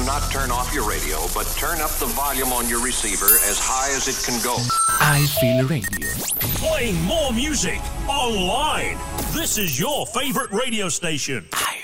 do not turn off your radio, but turn up the volume on your receiver as high as it can go. I Feel Radio. Playing more music online. This is your favorite radio station. I